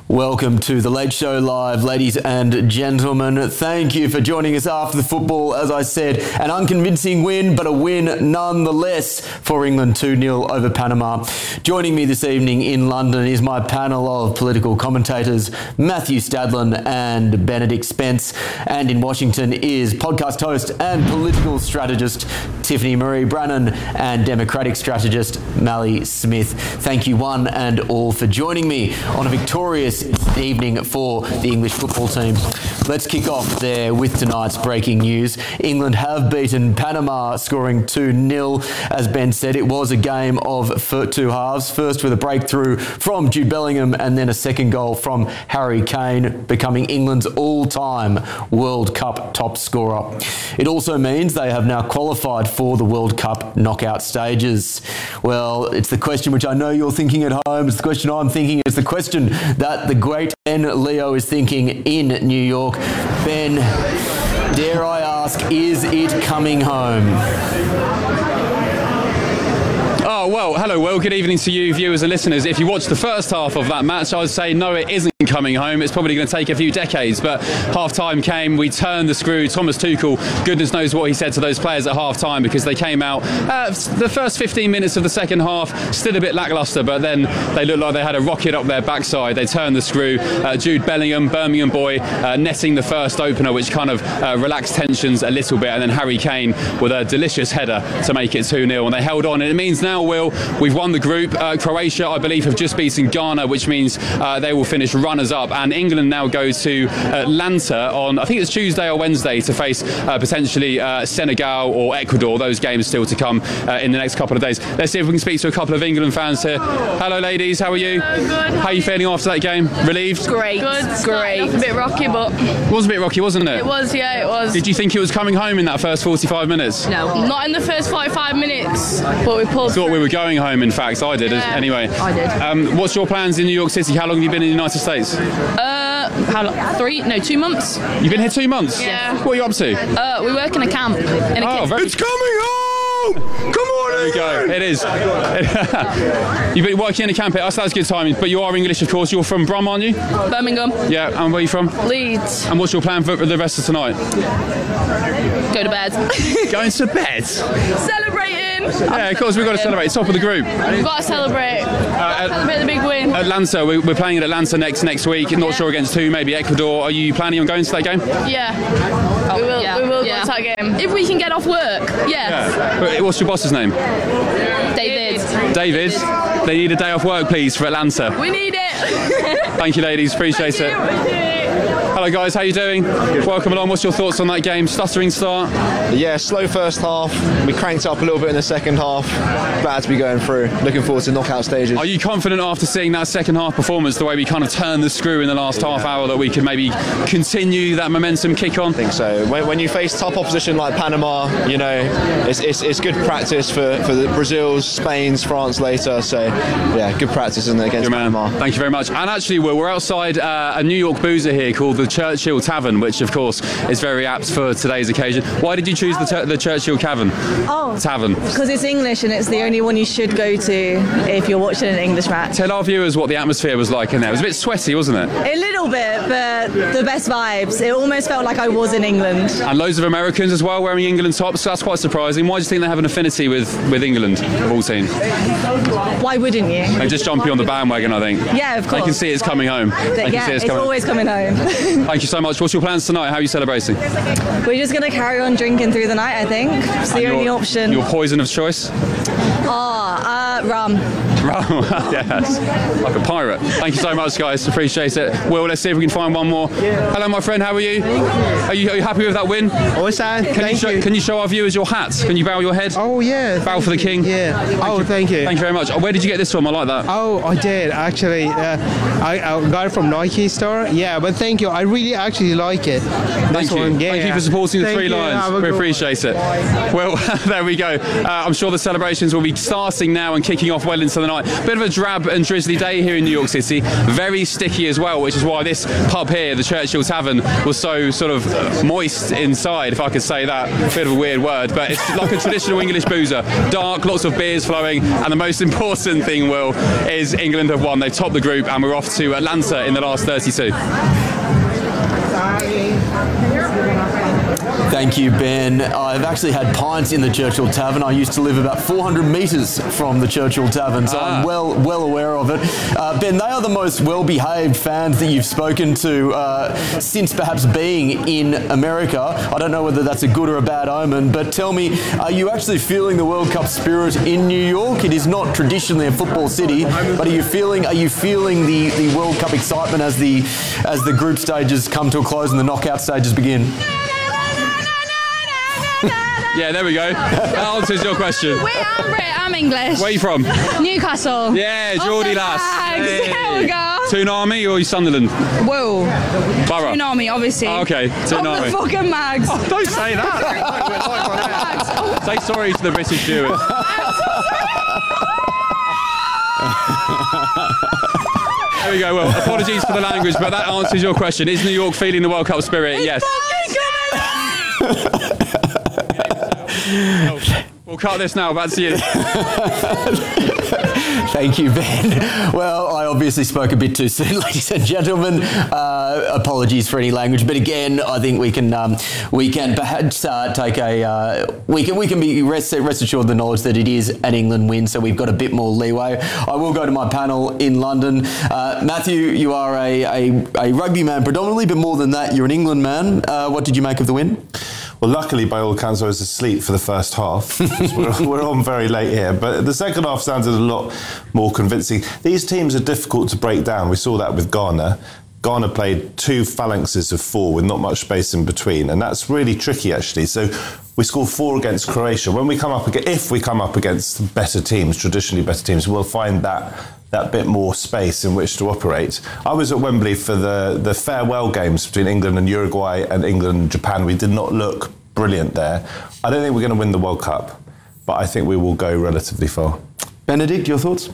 Welcome to The Late Show Live, ladies and gentlemen. Thank you for joining us after the football. As I said, an unconvincing win, but a win nonetheless for England 2-0 over Panama. Joining me this evening in London is my panel of political commentators, Matthew Stadlen and Benedict Spence. And in Washington is podcast host and political strategist, Tiffany Marie Brannan, and Democratic strategist, Mally Smith. Thank you one and all for joining me on a victorious evening for the English football team. Let's kick off there with tonight's breaking news. England have beaten Panama, scoring 2-0. As Ben said, it was a game of two halves. First with a breakthrough from Jude Bellingham and then a second goal from Harry Kane, becoming England's all-time World Cup top scorer. It also means they have now qualified for the World Cup knockout stages. Well, it's the question which I know you're thinking at home. It's the question I'm thinking. It's the question that the great Ben Leo is thinking in New York. Ben, dare I ask, is it coming home? Oh, well, hello, Will. Good evening to you, viewers and listeners. If you watched the first half of that match, I would say no, it isn't coming home. It's probably going to take a few decades, but half-time came, we turned the screw. Thomas Tuchel, goodness knows what he said to those players at half-time, because they came out the first 15 minutes of the second half, still a bit lacklustre, but then they looked like they had a rocket up their backside. They turned the screw. Jude Bellingham, Birmingham boy, netting the first opener, which kind of relaxed tensions a little bit, and then Harry Kane with a delicious header to make it 2-0, and they held on. And it means now, Will, we've won the group. Croatia, I believe, have just beaten Ghana, which means they will finish runners-up, and England now go to Atlanta on, I think it's Tuesday or Wednesday, to face potentially Senegal or Ecuador. Those games still to come in the next couple of days. Let's see if we can speak to a couple of England fans here. Hello, ladies. How are you? Good. How are you feeling after that game? Relieved? Great. Good. Great. A bit rocky, but It was a bit rocky, wasn't it? it was. Yeah, it was. Did you think it was coming home in that first 45 minutes? No, not in the first 45 minutes, but we pulled. Thought we were going home, in fact. I did, Yeah, anyway. I did. What's your plans in New York City? How long have you been in the United States? How long? 2 months. You've been here 2 months? Yeah. What are you up to? We work in a camp. It's coming home! Come on, there we go. It is. You've been working in a camp here. That's good timing. But you are English, of course. You're from Brum, aren't you? Birmingham. Yeah. And where are you from? Leeds. And what's your plan for the rest of tonight? Go to bed. Going to bed? Celebrating. Yeah, of course. We've got to celebrate. Top of the group. We've got to celebrate. Celebrate the big win. Atlanta. We're playing in Atlanta next week. Not sure against who. Maybe Ecuador. Are you planning on going to that game? Yeah. We will. Yeah. We will go to that game if we can get off work. Yes. Yeah. What's your boss's name? David. David. They need a day off work, please, for Atlanta. We need it. Thank you, ladies. Appreciate it. Hello, guys. How you doing? Welcome along. What's your thoughts on that game? Stuttering start? Yeah, slow first half. We cranked up a little bit in the second half. Glad to be going through. Looking forward to knockout stages. Are you confident after seeing that second half performance, the way we kind of turned the screw in the last half hour, that we could maybe continue that momentum kick on? I think so. When you face top opposition like Panama, you know, it's good practice for the Brazils, Spain's, France later. So, yeah, good practice, isn't it, against Panama? Thank you very much. And actually, we're outside a New York boozer here called the Churchill Tavern, which, of course, is very apt for today's occasion. Why did you choose the Churchill Tavern? Tavern. Because it's English and it's the only one you should go to if you're watching an English match. Tell our viewers what the atmosphere was like in there. It was a bit sweaty, wasn't it? A little bit, but the best vibes. It almost felt like I was in England. And loads of Americans as well wearing England tops, so that's quite surprising. Why do you think they have an affinity with England, of all teams? Why wouldn't you? They just jumping on the bandwagon, I think. Yeah, of course. They can see it's coming home. It's always coming home. Thank you so much. What's your plans tonight? How are you celebrating? We're just going to carry on drinking through the night, I think. It's the only option. Your poison of choice? Rum. Yes, like a pirate. Thank you so much, guys. Appreciate it. Will, let's see if we can find one more. Hello, my friend. How are you? Are you happy with that win? Can you show our viewers your hat? Can you bow your head? Oh, yeah. Bow for the king. Yeah. Thank you. Thank you very much. Where did you get this from? I like that. Oh, I did actually. I got it from Nike store. Yeah, but thank you. I really actually like it. Thank you. Thank you for supporting the Three Lions. We appreciate it. Well, there we go. I'm sure the celebrations will be starting now and kicking off well into the night. night. Bit of a drab and drizzly day here in New York City. Very sticky as well, which is why this pub here, the Churchill Tavern, was so sort of moist inside, if I could say that. Bit of a weird word, but it's like a traditional English boozer. Dark, lots of beers flowing, and the most important thing, Will, is England have won. They've topped the group, and we're off to Atlanta in the last 32. Thank you, Ben. I've actually had pints in the Churchill Tavern. I used to live about 400 metres from the Churchill Tavern, so I'm well aware of it. Ben, they are the most well-behaved fans that you've spoken to since perhaps being in America. I don't know whether that's a good or a bad omen, but tell me, are you actually feeling the World Cup spirit in New York? It is not traditionally a football city, but are you feeling the World Cup excitement as the group stages come to a close and the knockout stages begin? Yeah, there we go. That answers your question. I'm Brit, I'm English. Where are you from? Newcastle. Yeah, Geordie lass. Hey. There we go. Toon Army or Sunderland? Whoa. Borough. Toon Army, obviously. Oh, okay, Toon Army. The fucking mags. Oh, don't say that. Say sorry to the British viewers. There we go. Well, apologies for the language, but that answers your question. Is New York feeling the World Cup spirit? Yes. We'll cut this now. Back to you. Thank you, Ben. Well, I obviously spoke a bit too soon, ladies and gentlemen. Apologies for any language, but again, I think we can perhaps take we can be rest assured the knowledge that it is an England win, so we've got a bit more leeway. I will go to my panel in London. Matthew, you are a rugby man predominantly, but more than that, you're an England man. What did you make of the win? Well, luckily, by all accounts, I was asleep for the first half. we're on very late here. But the second half sounded a lot more convincing. These teams are difficult to break down. We saw that with Ghana. Ghana played 2 phalanxes of 4 with not much space in between. And that's really tricky, actually. So we scored 4 against Croatia. If we come up against better teams, traditionally better teams, we'll find that bit more space in which to operate. I was at Wembley for the farewell games between England and Uruguay and England and Japan. We did not look brilliant there. I don't think we're going to win the World Cup, but I think we will go relatively far. Benedict, your thoughts?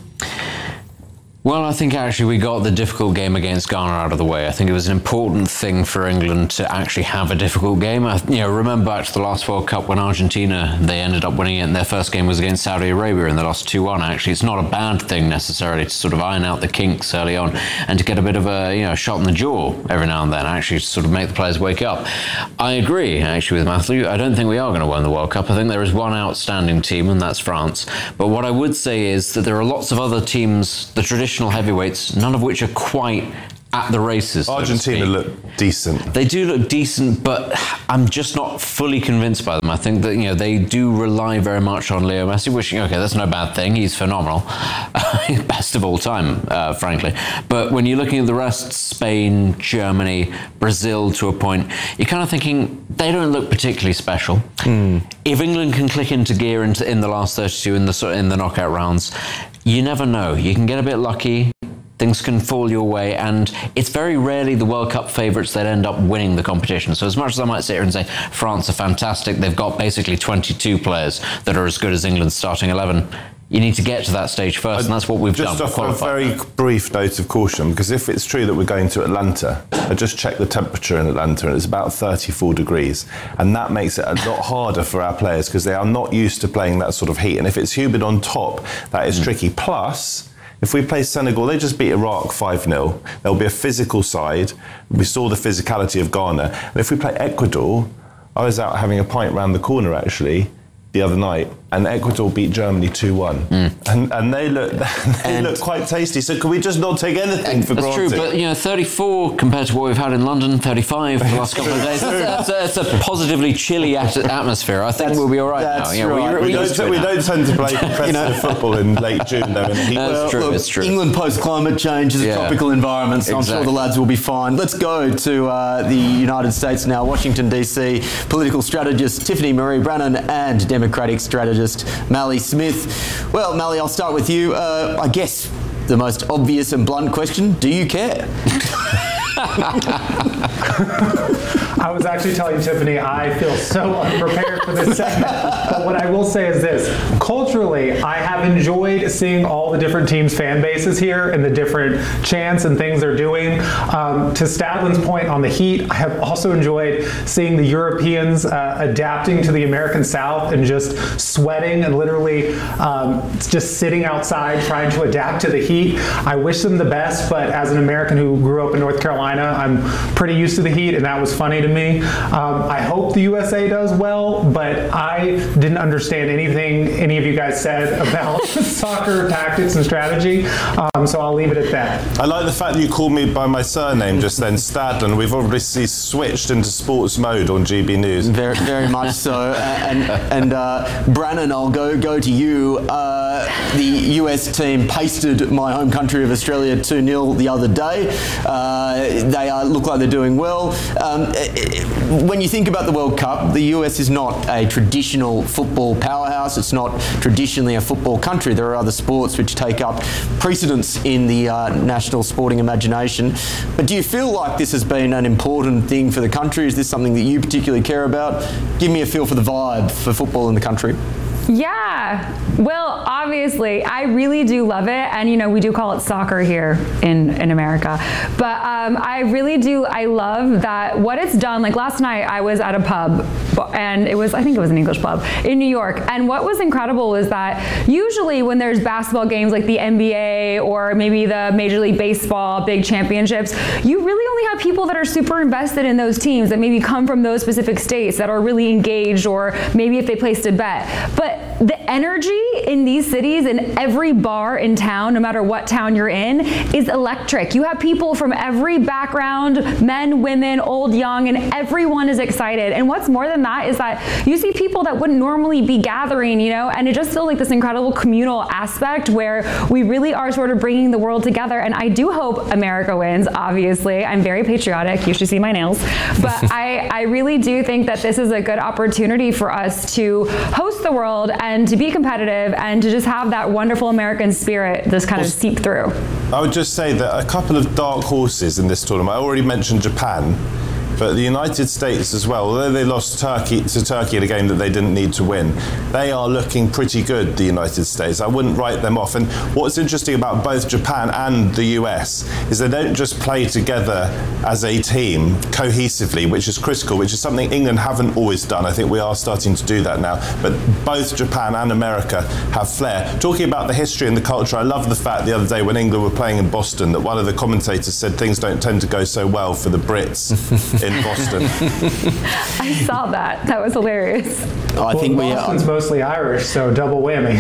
Well, I think actually we got the difficult game against Ghana out of the way. I think it was an important thing for England to actually have a difficult game. Remember back to the last World Cup when Argentina, they ended up winning it, and their first game was against Saudi Arabia and they lost 2-1. Actually, it's not a bad thing necessarily to sort of iron out the kinks early on and to get a bit of a shot in the jaw every now and then, actually to sort of make the players wake up. I agree actually with Matthew. I don't think we are going to win the World Cup. I think there is one outstanding team, and that's France. But what I would say is that there are lots of other teams, the traditional heavyweights, none of which are quite at the races. Argentina look decent. They do look decent, but I'm just not fully convinced by them. I think that they do rely very much on Leo Messi, which that's no bad thing. He's phenomenal, best of all time, frankly. But when you're looking at the rest, Spain, Germany, Brazil, to a point, you're kind of thinking they don't look particularly special. If England can click into gear in the last 32 in the knockout rounds, you never know. You can get a bit lucky. Things can fall your way, and it's very rarely the World Cup favourites that end up winning the competition. So as much as I might sit here and say France are fantastic, they've got basically 22 players that are as good as England's starting 11. You need to get to that stage first, and that's what we've done. Just a very brief note of caution, because if it's true that we're going to Atlanta, I just checked the temperature in Atlanta, and it's about 34 degrees. And that makes it a lot harder for our players, because they are not used to playing that sort of heat. And if it's humid on top, that is tricky. Plus, if we play Senegal, they just beat Iraq 5-0. There'll be a physical side. We saw the physicality of Ghana. And if we play Ecuador, I was out having a pint round the corner, actually, the other night, and Ecuador beat Germany 2-1. And they look quite tasty. So can we just not take anything for granted? That's true, but 34 compared to what we've had in London, 35 the last couple of days. It's a positively chilly atmosphere. I think we'll be all right now. Right. We don't tend to play competitive football in late June, though. It's true. England post-climate change is a tropical environment, so exactly. I'm sure the lads will be fine. Let's go to the United States now. Washington, D.C. Political strategist Tiffany Marie Brannan and Democratic strategist Mally Smith. Well, Mally, I'll start with you. I guess the most obvious and blunt question, do you care? I was actually telling Tiffany I feel so unprepared for this segment, but what I will say is this. Culturally, I have enjoyed seeing all the different teams' fan bases here and the different chants and things they're doing. To Stadlin's point on the heat, I have also enjoyed seeing the Europeans adapting to the American South and just sweating and literally just sitting outside trying to adapt to the heat. I wish them the best, but as an American who grew up in North Carolina, I'm pretty used to the heat, and that was funny to me. I hope the USA does well, but I didn't understand anything any of you guys said about soccer tactics and strategy, so I'll leave it at that. I like the fact that you called me by my surname just then, Stadlin. We've obviously switched into sports mode on GB News. Very, very much so. And Brannon, I'll go to you. The US team pasted my home country of Australia 2-0 the other day. They look like they're doing well. When you think about the World Cup, the US is not a traditional football powerhouse. It's not traditionally a football country. There are other sports which take up precedence in the national sporting imagination. But do you feel like this has been an important thing for the country? Is this something that you particularly care about? Give me a feel for the vibe for football in the country. Yeah, well, obviously, I really do love it, and we do call it soccer here in America, but I really do, I love that what it's done. Like last night I was at a pub, and I think it was an English pub in New York, and what was incredible was that usually when there's basketball games like the NBA or maybe the Major League Baseball big championships, you really only have people that are super invested in those teams that maybe come from those specific states that are really engaged, or maybe if they placed a bet. But the energy in these cities, in every bar in town, no matter what town you're in, is electric. You have people from every background, men, women, old, young, and everyone is excited. And what's more than that is that you see people that wouldn't normally be gathering, and it just feels like this incredible communal aspect where we really are sort of bringing the world together. And I do hope America wins, obviously. I'm very patriotic. You should see my nails. But I really do think that this is a good opportunity for us to host the world and to be competitive and to just have that wonderful American spirit just kind of seep through. I would just say that a couple of dark horses in this tournament. I already mentioned Japan, but the United States as well, although they lost to Turkey in a game that they didn't need to win, they are looking pretty good, the United States. I wouldn't write them off. And what's interesting about both Japan and the US is they don't just play together as a team cohesively, which is critical, which is something England haven't always done. I think we are starting to do that now. But both Japan and America have flair. Talking about the history and the culture, I love the fact the other day when England were playing in Boston that one of the commentators said things don't tend to go so well for the Brits in Boston. I saw that. That was hilarious. I think Boston's mostly Irish, so double whammy.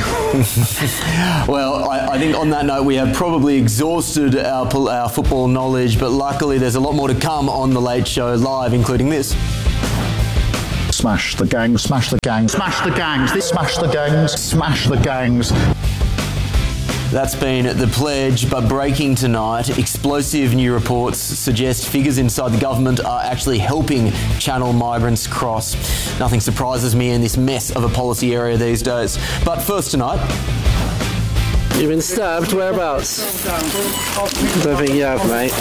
Well, I think on that note we have probably exhausted our football knowledge, but luckily there's a lot more to come on The Late Show Live, including this. Smash the gangs, smash the gangs, smash the gangs, smash the gangs, smash the gangs. That's been the pledge, but breaking tonight, explosive new reports suggest figures inside the government are actually helping channel migrants cross. Nothing surprises me in this mess of a policy area these days. But first tonight... You've been stabbed? Whereabouts? Don't think you have, mate.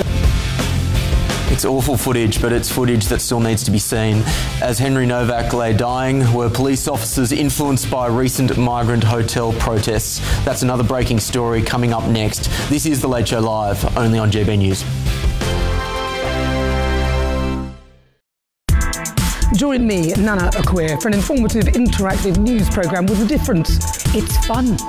It's awful footage, but it's footage that still needs to be seen. As Henry Novak lay dying, were police officers influenced by recent migrant hotel protests? That's another breaking story coming up next. This is The Late Show Live, only on GB News. Join me, Nana Acquia, for an informative, interactive news programme with a difference. It's fun.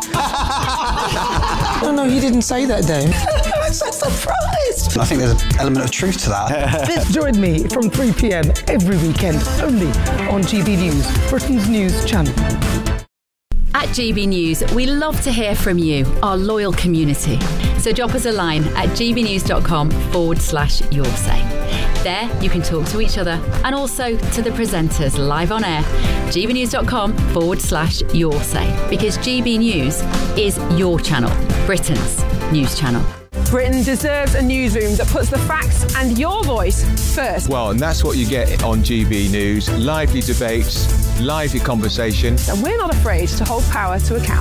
No, he didn't say that, Dave. I'm so surprised. I think there's an element of truth to that. Join me from 3 p.m. every weekend, only on GB News, Britain's news channel. At GB News, we love to hear from you, our loyal community. So drop us a line at gbnews.com/your say. There, you can talk to each other and also to the presenters live on air. gbnews.com/your say. Because GB News is your channel, Britain's news channel. Britain deserves a newsroom that puts the facts and your voice first. Well, and that's what you get on GB News. Lively debates, lively conversation. And we're not afraid to hold power to account.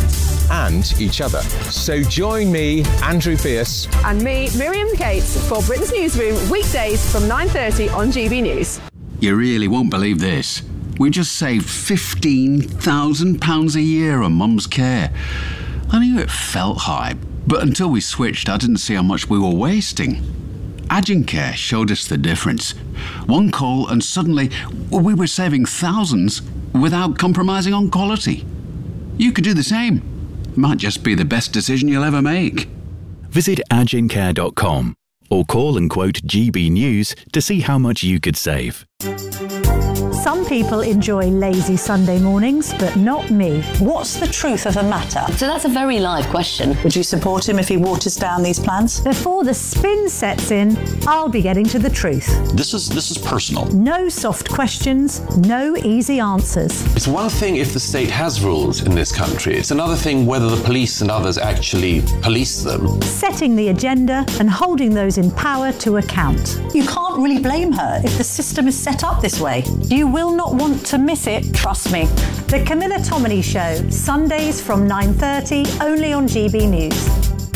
and each other. So join me, Andrew Pearce. And me, Miriam Cates, for Britain's Newsroom, weekdays from 9:30 on GB News. You really won't believe this. We just saved £15,000 a year on Mum's care. I knew it felt high, but until we switched, I didn't see how much we were wasting. Agincare showed us the difference. One call and suddenly we were saving thousands without compromising on quality. You could do the same. Might just be the best decision you'll ever make. Visit agincare.com or call and quote GB News to see how much you could save. Some people enjoy lazy Sunday mornings, but not me. What's the truth of a matter? So that's a very live question. Would you support him if he waters down these plans? Before the spin sets in, I'll be getting to the truth. This is personal. No soft questions, no easy answers. It's one thing if the state has rules in this country. It's another thing whether the police and others actually police them. Setting the agenda and holding those in power to account. You can't really blame her if the system is set up this way. You will not want to miss it, trust me. The Camilla Tominey Show, Sundays from 9:30, only on GB News.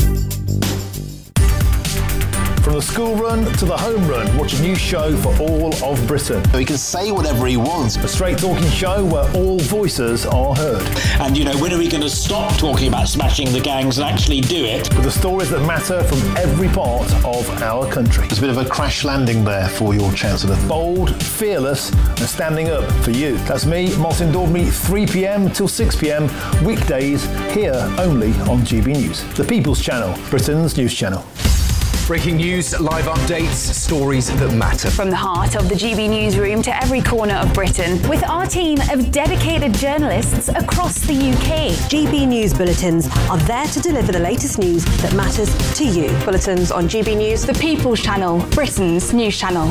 From the school run to the home run, watch a new show for all of Britain. He can say whatever he wants. A straight talking show where all voices are heard. And when are we going to stop talking about smashing the gangs and actually do it? With the stories that matter from every part of our country. There's a bit of a crash landing there for your Chancellor. Bold, fearless and standing up for you. That's me, Martin Daubney, 3pm till 6pm, weekdays, here only on GB News. The People's Channel, Britain's news channel. Breaking news, live updates, stories that matter. From the heart of the GB Newsroom to every corner of Britain, with our team of dedicated journalists across the UK. GB News Bulletins are there to deliver the latest news that matters to you. Bulletins on GB News, The People's Channel, Britain's news channel.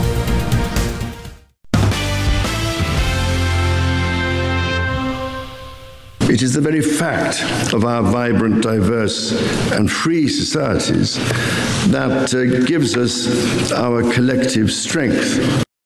It is the very fact of our vibrant, diverse and free societies that gives us our collective strength.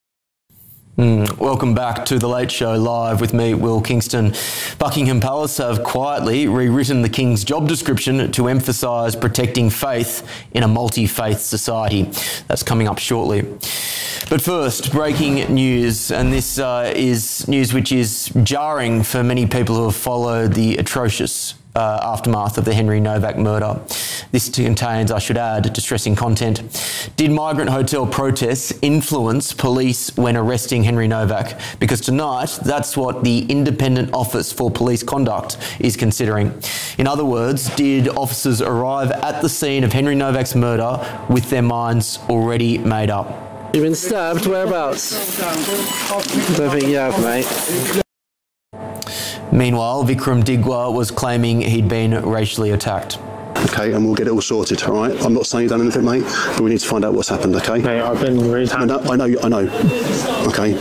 Welcome back to The Late Show Live with me, Will Kingston. Buckingham Palace have quietly rewritten the King's job description to emphasise protecting faith in a multi-faith society. That's coming up shortly. But first, breaking news, and this is news which is jarring for many people who have followed the atrocious aftermath of the Henry Novak murder. This contains, I should add, distressing content. Did migrant hotel protests influence police when arresting Henry Novak? Because tonight, that's what the Independent Office for Police Conduct is considering. In other words, did officers arrive at the scene of Henry Novak's murder with their minds already made up? You've been stabbed? Whereabouts? Don't think you have, mate. Meanwhile, Vikram Digwa was claiming he'd been racially attacked. Okay, and we'll get it all sorted, all right? I'm not saying you've done anything, mate, but we need to find out what's happened, okay? Mate, I've been really... I know. Okay.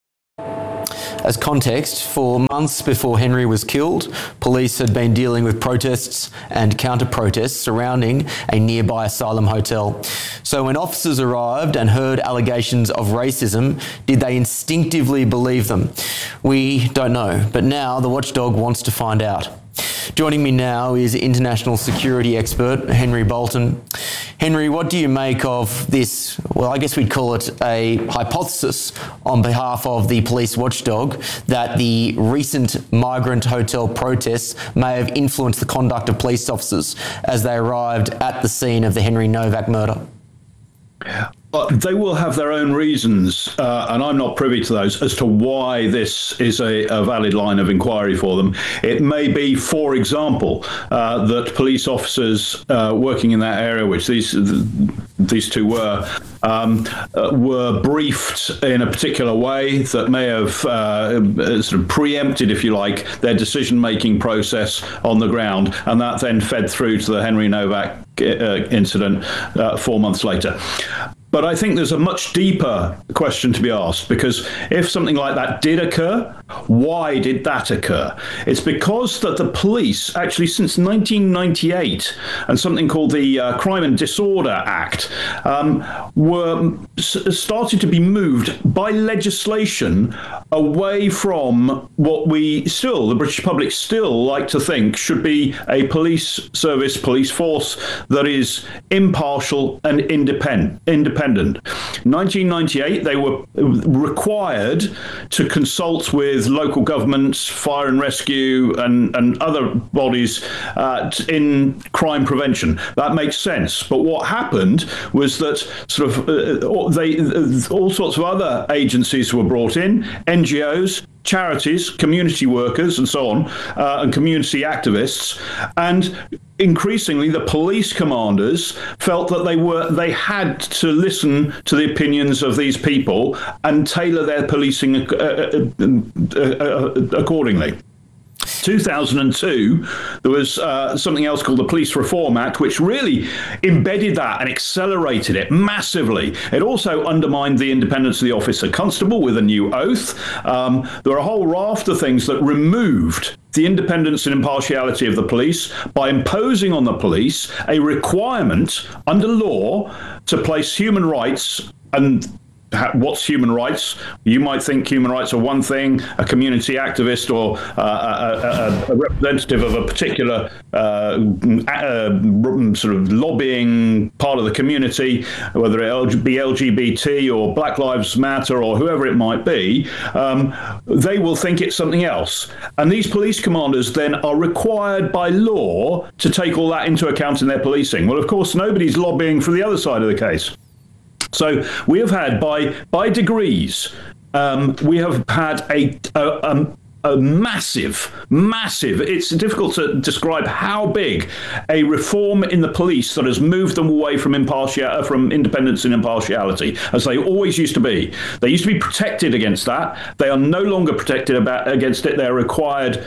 As context, for months before Henry was killed, police had been dealing with protests and counter-protests surrounding a nearby asylum hotel. So when officers arrived and heard allegations of racism, did they instinctively believe them? We don't know, but now the watchdog wants to find out. Joining me now is international security expert Henry Bolton. Henry, what do you make of this, well, I guess we'd call it a hypothesis on behalf of the police watchdog that the recent migrant hotel protests may have influenced the conduct of police officers as they arrived at the scene of the Henry Novak murder? They will have their own reasons, and I'm not privy to those, as to why this is a valid line of inquiry for them. It may be, for example, that police officers working in that area, which these two were briefed in a particular way that may have sort of preempted, if you like, their decision-making process on the ground, and that then fed through to the Henry Novak incident 4 months later. But I think there's a much deeper question to be asked, because if something like that did occur, why did that occur? It's because that the police, actually since 1998, and something called the Crime and Disorder Act, started to be moved by legislation away from what the British public still like to think should be a police service, police force that is impartial and independent. In 1998, they were required to consult with local governments, fire and rescue, and other bodies in crime prevention. That makes sense. But what happened was that all sorts of other agencies were brought in, NGOs, charities, community workers, and so on, and community activists, and increasingly the police commanders felt that they had to listen to the opinions of these people and tailor their policing accordingly. 2002, there was something else called the Police Reform Act, which really embedded that and accelerated it massively. It also undermined the independence of the office of constable with a new oath. There were a whole raft of things that removed the independence and impartiality of the police by imposing on the police a requirement under law to place human rights. And what's human rights? You might think human rights are one thing. A community activist or a representative of a particular sort of lobbying part of the community, whether it be LGBT or Black Lives Matter or whoever it might be, they will think it's something else. And these police commanders then are required by law to take all that into account in their policing. Well, of course, nobody's lobbying for the other side of the case. So we have had, by degrees, we have had a massive, it's difficult to describe how big, a reform in the police that has moved them away from independence and impartiality, as they always used to be. They used to be protected against that. They are no longer protected against it. They're required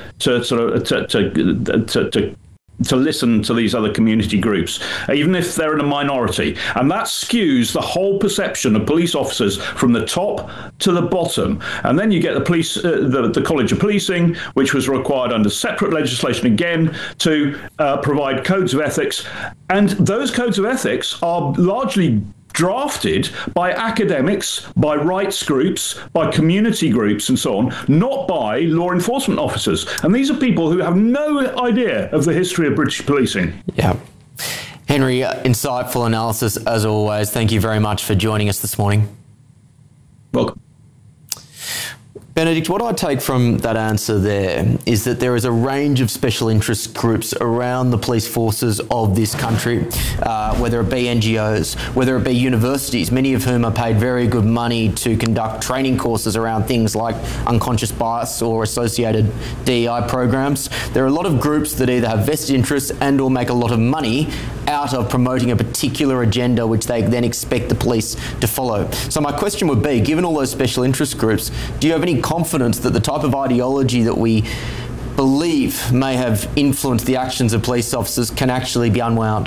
to listen to these other community groups, even if they're in a minority. And that skews the whole perception of police officers from the top to the bottom. And then you get the police, the College of Policing, which was required under separate legislation again to provide codes of ethics. And those codes of ethics are largely drafted by academics, by rights groups, by community groups and so on, not by law enforcement officers. And these are people who have no idea of the history of British policing. Yeah. Henry, insightful analysis as always. Thank you very much for joining us this morning. Welcome. Benedict, what I take from that answer there is that there is a range of special interest groups around the police forces of this country, whether it be NGOs, whether it be universities, many of whom are paid very good money to conduct training courses around things like unconscious bias or associated DEI programs. There are a lot of groups that either have vested interests and or make a lot of money out of promoting a particular agenda which they then expect the police to follow. So my question would be, given all those special interest groups, do you have any confidence that the type of ideology that we believe may have influenced the actions of police officers can actually be unwound?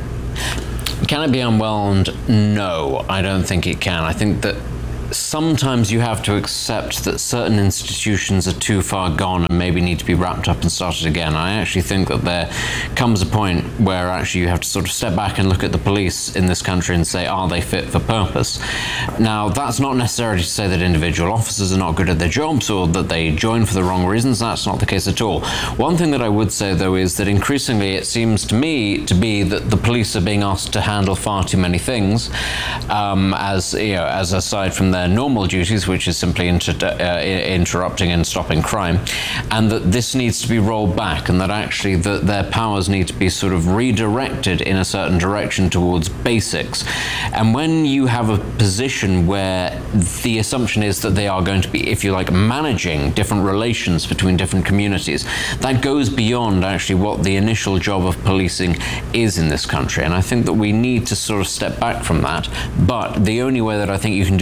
Can it be unwound? No, I don't think it can. I think that sometimes you have to accept that certain institutions are too far gone and maybe need to be wrapped up and started again. I actually think that there comes a point where actually you have to sort of step back and look at the police in this country and say, are they fit for purpose? Now, that's not necessarily to say that individual officers are not good at their jobs or that they join for the wrong reasons. That's not the case at all. One thing that I would say, though, is that increasingly it seems to me to be that the police are being asked to handle far too many things, as aside from their normal duties, which is simply interrupting and stopping crime, and that this needs to be rolled back, and that actually their powers need to be sort of redirected in a certain direction towards basics. And when you have a position where the assumption is that they are going to be, if you like, managing different relations between different communities, that goes beyond actually what the initial job of policing is in this country. And I think that we need to sort of step back from that. But the only way that I think you can do that in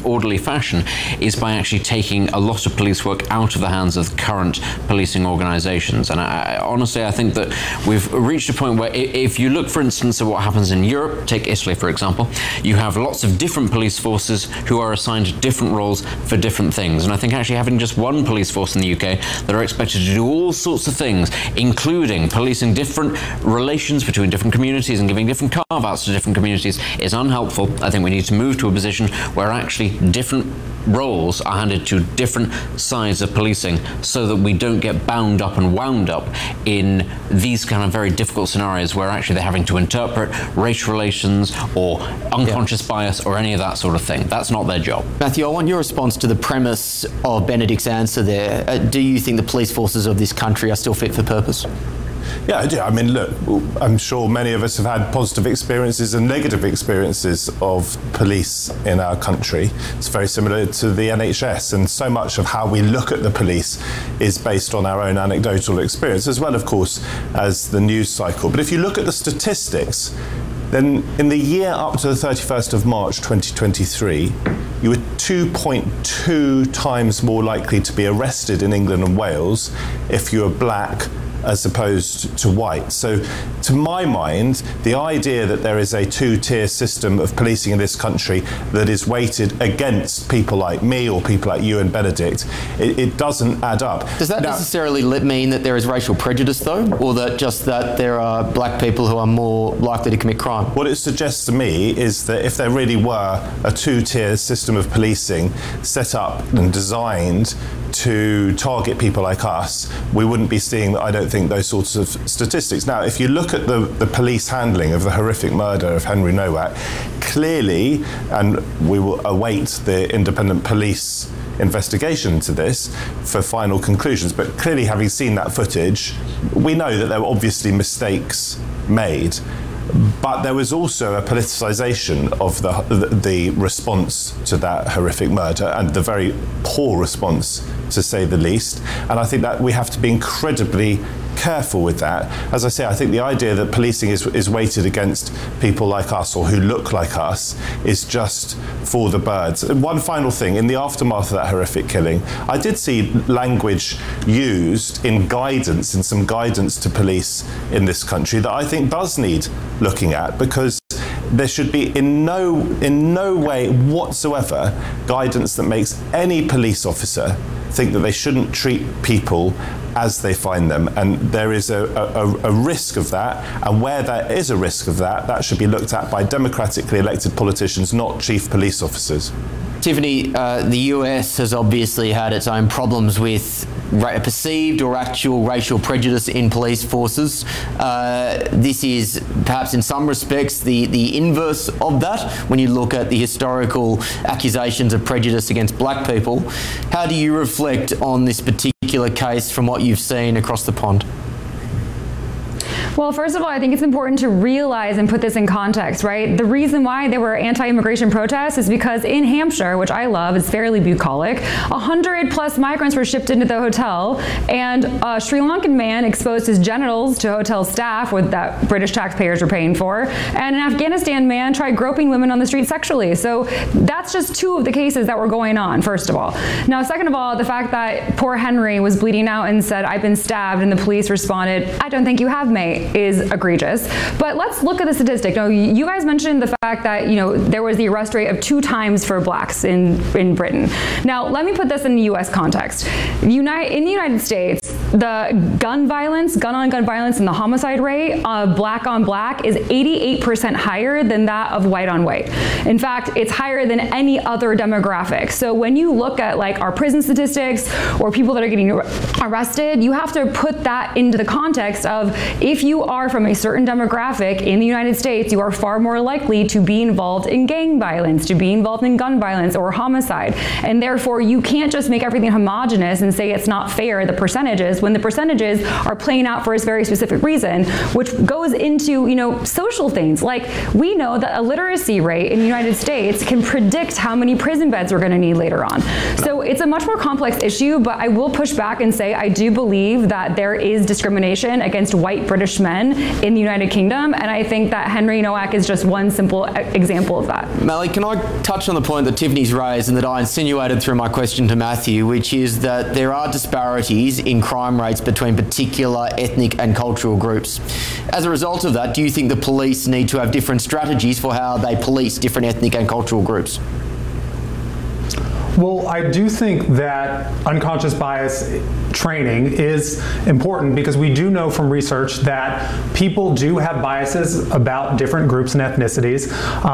orderly fashion is by actually taking a lot of police work out of the hands of current policing organisations. And honestly, I think that we've reached a point where if you look, for instance, at what happens in Europe, take Italy, for example, you have lots of different police forces who are assigned different roles for different things. And I think actually having just one police force in the UK that are expected to do all sorts of things, including policing different relations between different communities and giving different carve-outs to different communities, is unhelpful. I think we need to move to a position where actually different roles are handed to different sides of policing so that we don't get bound up and wound up in these kind of very difficult scenarios where actually they're having to interpret race relations or unconscious bias or any of that sort of thing. That's not their job. Matthew, I want your response to the premise of Benedict's answer there. Do you think the police forces of this country are still fit for purpose? Yeah, I do. I mean, look, I'm sure many of us have had positive experiences and negative experiences of police in our country. It's very similar to the NHS, and so much of how we look at the police is based on our own anecdotal experience, as well, of course, as the news cycle. But if you look at the statistics, then in the year up to the 31st of March 2023, you were 2.2 times more likely to be arrested in England and Wales if you were black as opposed to white. So to my mind, the idea that there is a two-tier system of policing in this country that is weighted against people like me or people like you and Benedict, it doesn't add up. Does that necessarily mean that there is racial prejudice though, or that there are black people who are more likely to commit crime? What it suggests to me is that if there really were a two-tier system of policing set up and designed to target people like us, we wouldn't be seeing, I don't think, those sorts of statistics. Now, if you look at the police handling of the horrific murder of Henry Nowak, clearly, and we will await the independent police investigation into this for final conclusions, but clearly having seen that footage, we know that there were obviously mistakes made. But there was also a politicisation of the response to that horrific murder, and the very poor response, to say the least. And I think that we have to be incredibly careful with that. As I say, I think the idea that policing is weighted against people like us or who look like us is just for the birds. One final thing, in the aftermath of that horrific killing, I did see language used in some guidance to police in this country that I think does need looking at, because there should be in no way whatsoever guidance that makes any police officer think that they shouldn't treat people as they find them. And there is a risk of that, and where there is a risk of that, that should be looked at by democratically elected politicians, not chief police officers. Tiffany, the US has obviously had its own problems with perceived or actual racial prejudice in police forces. This is perhaps in some respects the inverse of that when you look at the historical accusations of prejudice against black people. How do you reflect on this particular case from what you've seen across the pond? Well, first of all, I think it's important to realize and put this in context, right? The reason why there were anti-immigration protests is because in Hampshire, which I love, it's fairly bucolic, 100 plus migrants were shipped into the hotel, and a Sri Lankan man exposed his genitals to hotel staff that British taxpayers were paying for, and an Afghanistan man tried groping women on the street sexually. So that's just two of the cases that were going on, first of all. Now, second of all, the fact that poor Henry was bleeding out and said, "I've been stabbed," and the police responded, "I don't think you have, mate," is egregious. But let's look at the statistic. Now, you guys mentioned the fact that there was the arrest rate of 2 times for blacks in Britain. Now, let me put this in the U.S. context. In the United States, the gun on gun violence, and the homicide rate of black on black is 88% higher than that of white on white. In fact, it's higher than any other demographic. So when you look at our prison statistics or people that are getting arrested, you have to put that into the context of, if you are from a certain demographic in the United States, you are far more likely to be involved in gang violence, to be involved in gun violence or homicide. And therefore, you can't just make everything homogenous and say it's not fair, the percentages, when the percentages are playing out for a very specific reason, which goes into, social things. Like, we know that a literacy rate in the United States can predict how many prison beds we're going to need later on. So it's a much more complex issue, but I will push back and say I do believe that there is discrimination against white British men in the United Kingdom, and I think that Henry Nowak is just one simple example of that. Melly, can I touch on the point that Tiffany's raised and that I insinuated through my question to Matthew, which is that there are disparities in crime rates between particular ethnic and cultural groups. As a result of that, do you think the police need to have different strategies for how they police different ethnic and cultural groups? Well, I do think that unconscious bias training is important because we do know from research that people do have biases about different groups and ethnicities,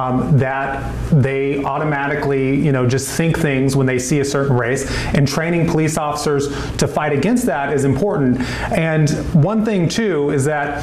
that they automatically, just think things when they see a certain race, and training police officers to fight against that is important. And one thing too is that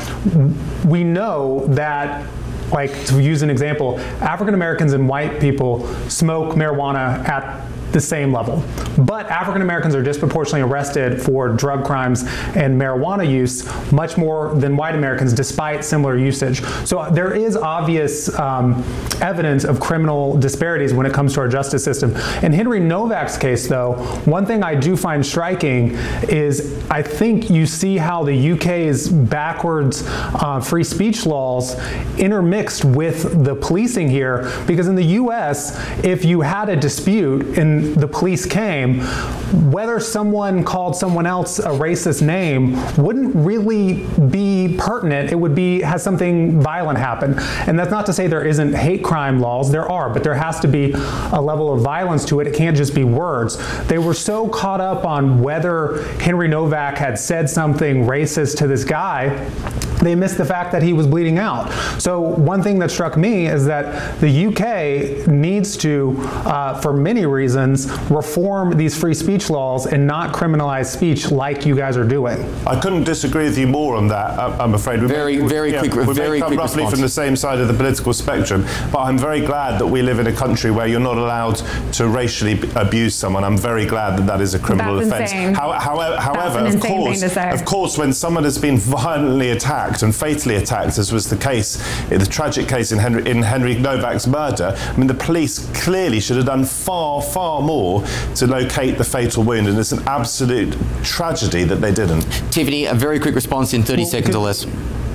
we know that, like, to use an example, African Americans and white people smoke marijuana at the same level. But African Americans are disproportionately arrested for drug crimes and marijuana use much more than white Americans, despite similar usage. So there is obvious evidence of criminal disparities when it comes to our justice system. In Henry Nowak's case, though, one thing I do find striking is I think you see how the UK's backwards free speech laws intermixed with the policing here, because in the US, if you had a dispute and the police came, whether someone called someone else a racist name wouldn't really be pertinent. It would be, has something violent happen. And that's not to say there isn't hate crime laws. There are, but there has to be a level of violence to it. It can't just be words. They were so caught up on whether Henry Nowak had said something racist to this guy, they missed the fact that he was bleeding out. So one thing that struck me is that the UK needs to, for many reasons, reform these free speech laws and not criminalize speech like you guys are doing. I couldn't disagree with you more on that, I'm afraid. Very quick roughly response. From the same side of the political spectrum, but I'm very glad that we live in a country where you're not allowed to racially abuse someone. I'm very glad that that is a criminal offence. However, of course, when someone has been violently attacked and fatally attacked, as was the case, the tragic case in Henry Nowak's murder, I mean, the police clearly should have done far, far more to locate the fatal wound, and it's an absolute tragedy that they didn't. Tiffany, a very quick response in 30 seconds or less.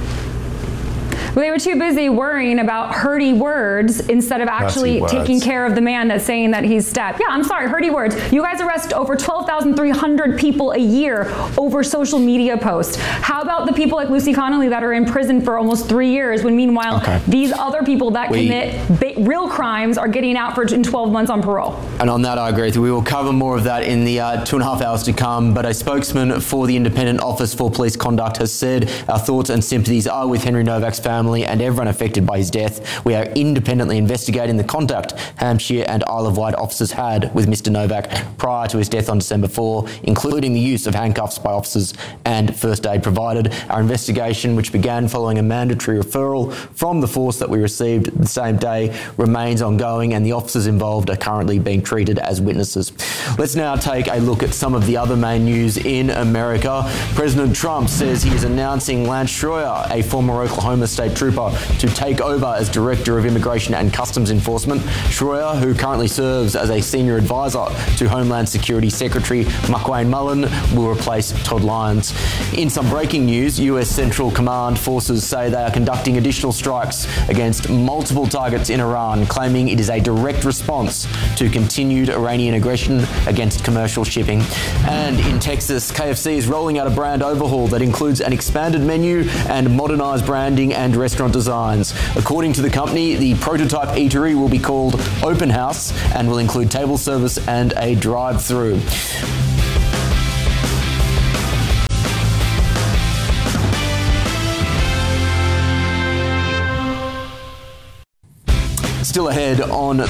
Well, they were too busy worrying about hurty words instead of actually taking care of the man that's saying that he's stabbed. Yeah, I'm sorry, hurty words. You guys arrest over 12,300 people a year over social media posts. How about the people like Lucy Connolly that are in prison for almost 3 years, when meanwhile these other people that commit real crimes are getting out in 12 months on parole? And on that, I agree with you. We will cover more of that in the 2.5 hours to come, but a spokesman for the Independent Office for Police Conduct has said, our thoughts and sympathies are with Henry Nowak's family and everyone affected by his death. We are independently investigating the contact Hampshire and Isle of Wight officers had with Mr. Nowak prior to his death on December 4, including the use of handcuffs by officers and first aid provided. Our investigation, which began following a mandatory referral from the force that we received the same day, remains ongoing, and the officers involved are currently being treated as witnesses. Let's now take a look at some of the other main news in America. President Trump says he is announcing Lance Schroyer, a former Oklahoma State Trooper, to take over as Director of Immigration and Customs Enforcement. Schroyer, who currently serves as a senior advisor to Homeland Security Secretary McWayne Mullen, will replace Todd Lyons. In some breaking news, US Central Command forces say they are conducting additional strikes against multiple targets in Iran, claiming it is a direct response to continued Iranian aggression against commercial shipping. And in Texas, KFC is rolling out a brand overhaul that includes an expanded menu and modernized branding and restaurant designs. According to the company, the prototype eatery will be called Open House and will include table service and a drive-through. Still ahead on